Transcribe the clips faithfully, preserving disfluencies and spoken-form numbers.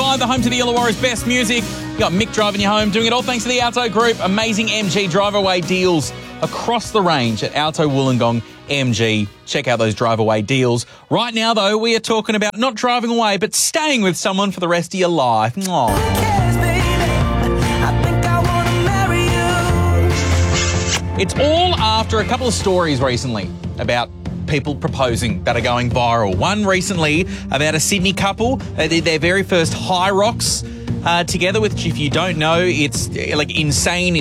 five, the home to the Illawarra's best music. You got Mick driving you home, doing it all thanks to the Alto Group. Amazing M G drive-away deals across the range at Alto Wollongong M G. Check out those drive-away deals. Right now, though, we are talking about not driving away, but staying with someone for the rest of your life. Aww. It's all after a couple of stories recently about people proposing that are going viral. One recently about a Sydney couple. They did their very first High Rocks uh, together, which, if you don't know, it's like insane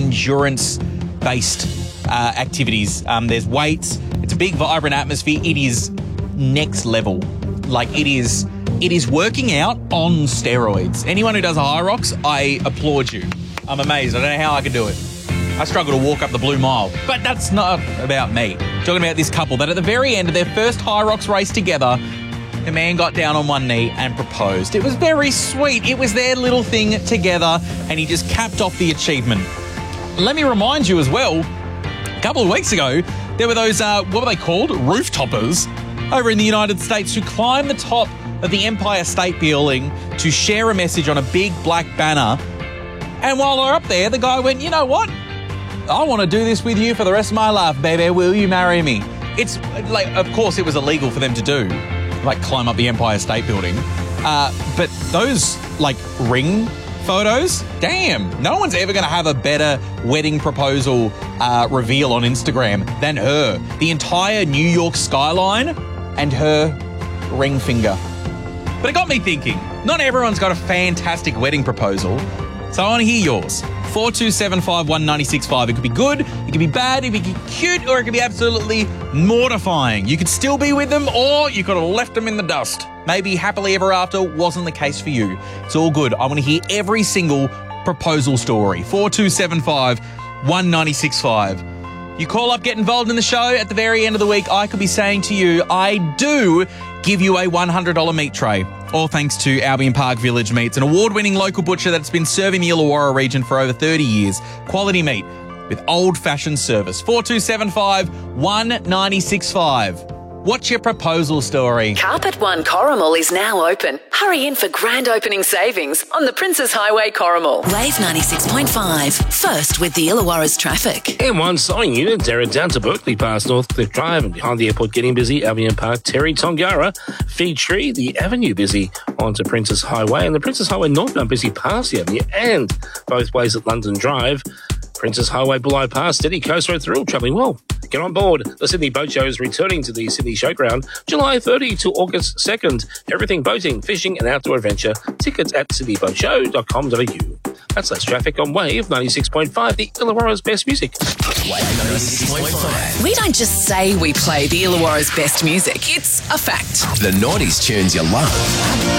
endurance-based uh, activities. Um, there's weights. It's a big, vibrant atmosphere. It is next level. Like, it is, it is working out on steroids. Anyone who does a High Rocks, I applaud you. I'm amazed. I don't know how I can do it. I struggle to walk up the Blue Mile, but that's not about me. Talking about this couple that at the very end of their first High Rocks race together, the man got down on one knee and proposed. It was very sweet. It was their little thing together, and he just capped off the achievement. Let me remind you as well, a couple of weeks ago, there were those, uh, what were they called? Roof-toppers over in the United States who climbed the top of the Empire State Building to share a message on a big black banner. And while they're up there, the guy went, you know what? I want to do this with you for the rest of my life, baby. Will you marry me? It's like, of course, it was illegal for them to do, like climb up the Empire State Building. Uh, but those, like, ring photos, damn, no one's ever going to have a better wedding proposal uh, reveal on Instagram than her. The entire New York skyline and her ring finger. But it got me thinking, not everyone's got a fantastic wedding proposal, so I want to hear yours. four two seven five, one nine six five. It could be good, it could be bad, it could be cute, or it could be absolutely mortifying. You could still be with them, or you could have left them in the dust. Maybe happily ever after wasn't the case for you. It's all good. I want to hear every single proposal story. four two seven five, one nine six five. You call up, get involved in the show. At the very end of the week, I could be saying to you, I do give you a one hundred dollars meat tray. All thanks to Albion Park Village Meats, an award-winning local butcher that's been serving the Illawarra region for over thirty years. Quality meat with old-fashioned service. four two seven five, one nine six five. What's your proposal story? Carpet One Corrimal is now open. Hurry in for grand opening savings on the Princes Highway Corrimal. Wave ninety-six point five. First with the Illawarra's traffic. M one selling units are down to Berkeley past Northcliffe Drive and behind the airport getting busy. Albion Park, Terry, Tongara, Fee Tree, the Avenue busy onto Princes Highway, and the Princes Highway northbound busy past the Avenue and both ways at London Drive. Princes Highway, Bulli Pass, steady Coast Road through, travelling well. Get on board. The Sydney Boat Show is returning to the Sydney Showground July thirtieth to August second. Everything boating, fishing and outdoor adventure. Tickets at sydney boat show dot com dot a u. That's less traffic on Wave ninety-six point five, the Illawarra's best music. Wave ninety-six point five. We don't just say we play the Illawarra's best music. It's a fact. The nineties tunes you love.